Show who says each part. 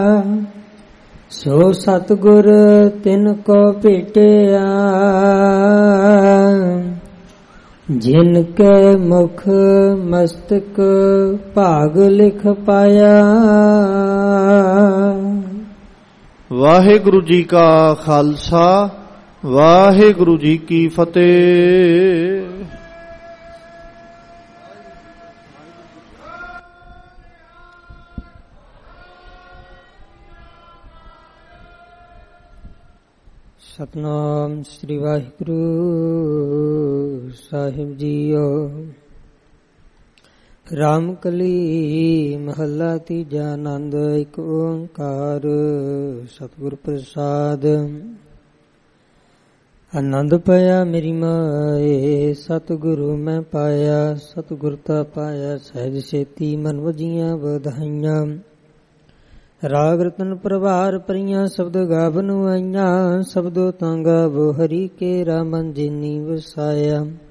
Speaker 1: ਸੋ ਸਤਿਗੁਰ ਤਿਨ ਕੋ ਭੇਟਿਆ, ਜਿਨ ਕੇ ਮੁਖ ਮਸਤਕ ਭਾਗ ਲਿਖ ਪਾਇਆ।
Speaker 2: ਵਾਹਿਗੁਰੂ ਜੀ ਕਾ ਖਾਲਸਾ, ਵਾਹਿਗੁਰੂ ਜੀ ਕੀ ਫਤਿਹ।
Speaker 1: ਸਤਨਾਮ ਸ੍ਰੀ ਵਾਹਿਗੁਰੂ ਸਾਹਿਬ ਜੀਓ। ਰਾਮ ਕਲੀ ਮਹੱਲਾ ਤੀਜਾ। ਆਨੰਦ ਇੱਕ ਓੰਕਾਰ ਸਤਿਗੁਰ ਪ੍ਰਸਾਦ। ਆਨੰਦ ਪਾਇਆ ਮੇਰੀ ਮਾਏ, ਸਤਿਗੁਰੂ ਮੈਂ ਪਾਇਆ। ਸਤਿਗੁਰ ਤਾ ਪਾਇਆ ਸਹਿਜ ਸੇਤੀ, ਮਨ ਵਜੀਆਂ ਵਧਾਈਆਂ। ਰਾਗ ਰਤਨ ਪ੍ਰਭਾਰ ਪਰੀਆਂ, ਸ਼ਬਦ ਗਾਵਨ ਆਈਆਂ। ਸ਼ਬਦੋ ਤਾਂ ਗਾਵੋ ਹਰੀ ਕੇ, ਰਾਮਨ ਜਿਨੀ ਵਸਾਇਆ।